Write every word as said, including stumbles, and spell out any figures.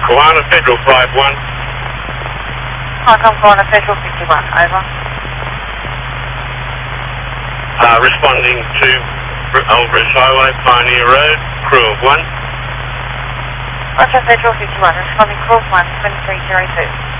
Koala Federal five one. Hong Kong Koala Federal fifty-one, over. Uh, responding to Old Bridge Highway, Pioneer Road, crew of one. Roger Federal fifty-one, responding crew of one, twenty-three zero two.